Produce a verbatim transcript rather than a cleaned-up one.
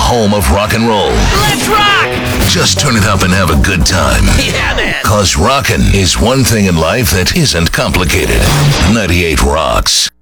home of rock and roll. Let's rock! Just turn it up and have a good time. Yeah, man. Cause rockin' is one thing in life that isn't complicated. ninety-eight Rocks.